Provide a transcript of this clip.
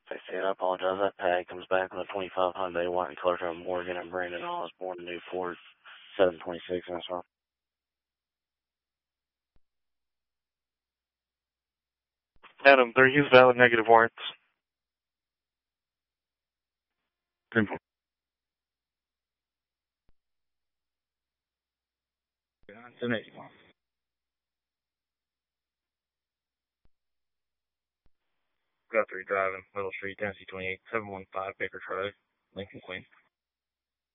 I said, I apologize. That tag comes back on a 25 Hyundai white and color from Morgan and Brandon Osborne, new Ford 726 and so on. Adam, there use valid negative warrants. 10 781. Guthrie driving, Middle Street, Tennessee 28, 715 Baker Road, Lincoln, Queens.